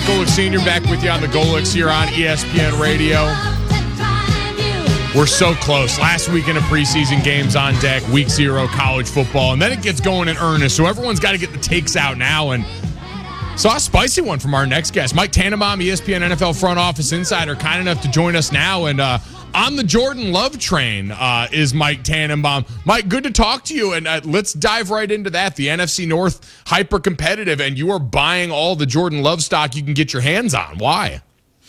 Golick Sr. back with you on the Golicks here on ESPN Radio. We're so close. Last weekend of preseason games on deck, week 0 college football, and then it gets going in earnest. So everyone's got to get the takes out now. And saw a spicy one from our next guest. Mike Tannenbaum, ESPN NFL front office insider, kind enough to join us now. And on the Jordan Love train is Mike Tannenbaum. Mike, good to talk to you. And let's dive right into that. The NFC North, hyper competitive, and you are buying all the Jordan Love stock you can get your hands on. Why?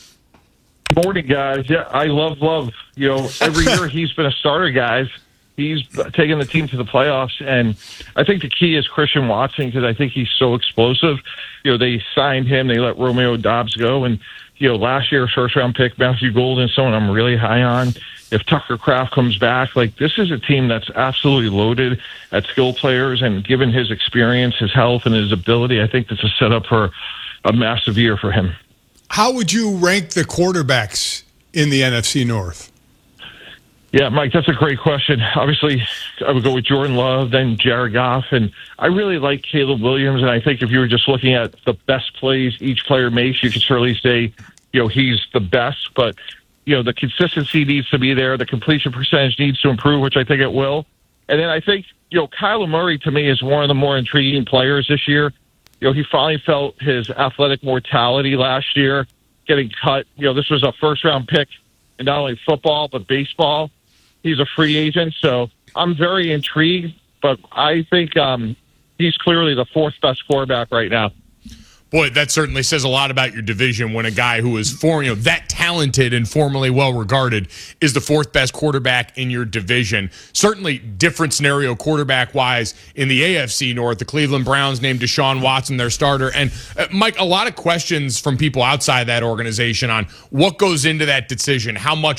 Morning, guys. Yeah, I love Love. You know, every year he's been a starter, guys. He's taken the team to the playoffs, and I think the key is Christian Watson because I think he's so explosive. You know, they signed him. They let Romeo Doubs go, and, you know, last year's first-round pick, Matthew Golden, someone I'm really high on. If Tucker Kraft comes back, like, this is a team that's absolutely loaded at skill players, and given his experience, his health, and his ability, I think this is set up for a massive year for him. How would you rank the quarterbacks in the NFC North? Yeah, Mike, that's a great question. Obviously, I would go with Jordan Love, then Jared Goff, and I really like Caleb Williams, and I think if you were just looking at the best plays each player makes, you could certainly say, you know, he's the best, but, you know, the consistency needs to be there. The completion percentage needs to improve, which I think it will. And then I think, you know, Kyler Murray, to me, is one of the more intriguing players this year. You know, he finally felt his athletic mortality last year, getting cut. You know, this was a first-round pick in not only football but baseball. He's a free agent, so I'm very intrigued. But I think he's clearly the fourth best quarterback right now. Boy, that certainly says a lot about your division when a guy who is that talented and formerly well-regarded is the fourth best quarterback in your division. Certainly different scenario quarterback-wise in the AFC North. The Cleveland Browns named Deshaun Watson their starter. And, Mike, a lot of questions from people outside that organization on what goes into that decision, how much